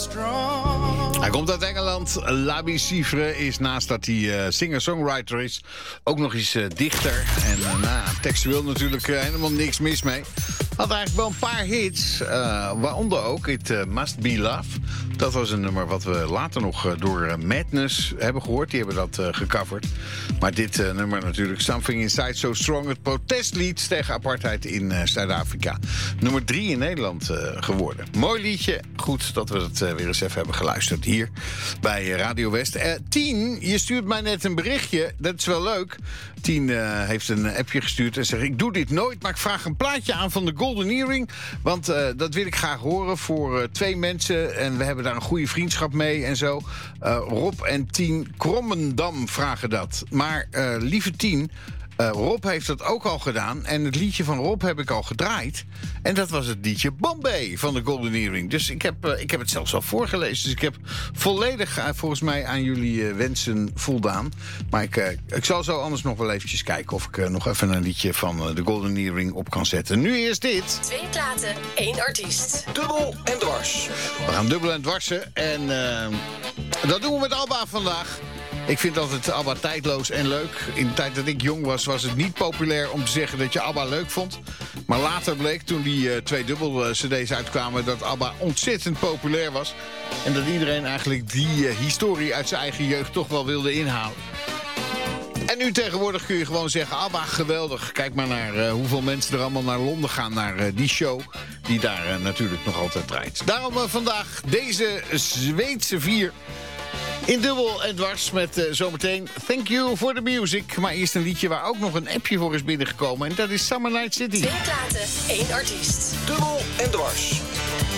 Hij komt uit Engeland. Labi Siffre is, naast dat hij singer-songwriter is, ook nog eens dichter. En textueel natuurlijk helemaal niks mis mee. Had eigenlijk wel een paar hits, waaronder ook It Must Be Love. Dat was een nummer wat we later nog door Madness hebben gehoord. Die hebben dat gecoverd. Maar dit nummer natuurlijk, Something Inside So Strong. Het protestlied tegen apartheid in Zuid-Afrika. Nummer 3 in Nederland geworden. Mooi liedje. Goed dat we het weer eens even hebben geluisterd hier bij Radio West. 10, je stuurt mij net een berichtje. Dat is wel leuk. 10 heeft een appje gestuurd en zegt: ik doe dit nooit, maar ik vraag een plaatje aan van de Golden Earring. Want dat wil ik graag horen voor 2 mensen. En we hebben daar een goede vriendschap mee en zo. Rob en 10 Krommendam vragen dat. Maar lieve 10... Rob heeft dat ook al gedaan. En het liedje van Rob heb ik al gedraaid. En dat was het liedje Bombay van de Golden Earring. Dus ik heb het zelfs al voorgelezen. Dus ik heb volledig volgens mij aan jullie wensen voldaan. Maar ik zal zo anders nog wel eventjes kijken of ik nog even een liedje van de Golden Earring op kan zetten. Nu eerst dit. 2 platen, 1 artiest. Dubbel en dwars. We gaan dubbel en dwarsen. En dat doen we met ABBA vandaag. Ik vind altijd ABBA tijdloos en leuk. In de tijd dat ik jong was, was het niet populair om te zeggen dat je ABBA leuk vond. Maar later bleek, toen die 2 dubbel cd's uitkwamen, dat ABBA ontzettend populair was. En dat iedereen eigenlijk die historie uit zijn eigen jeugd toch wel wilde inhalen. En nu tegenwoordig kun je gewoon zeggen: ABBA, geweldig. Kijk maar naar hoeveel mensen er allemaal naar Londen gaan, naar die show die daar natuurlijk nog altijd draait. Daarom vandaag deze Zweedse 4... in dubbel en dwars met zometeen Thank You for the Music. Maar eerst een liedje waar ook nog een appje voor is binnengekomen. En dat is Summer Night City. 2 platen, 1 artiest. Dubbel en dwars.